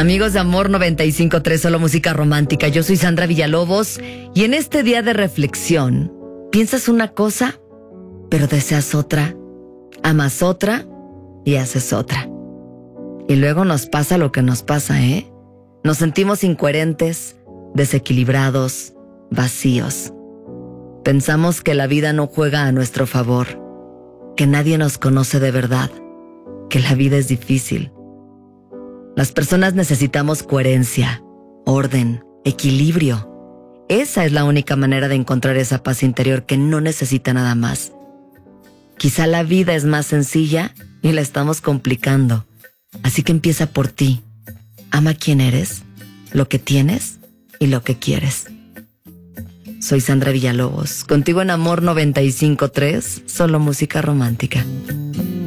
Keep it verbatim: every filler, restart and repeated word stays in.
Amigos de Amor noventa y cinco punto tres, solo música romántica. Yo soy Sandra Villalobos y en este día de reflexión, piensas una cosa, pero deseas otra, amas otra y haces otra. Y luego nos pasa lo que nos pasa, ¿eh? Nos sentimos incoherentes, desequilibrados, vacíos. Pensamos que la vida no juega a nuestro favor, que nadie nos conoce de verdad, que la vida es difícil. Las personas necesitamos coherencia, orden, equilibrio. Esa es la única manera de encontrar esa paz interior que no necesita nada más. Quizá la vida es más sencilla y la estamos complicando. Así que empieza por ti. Ama quién eres, lo que tienes y lo que quieres. Soy Sandra Villalobos, contigo en Amor noventa y cinco punto tres, solo música romántica.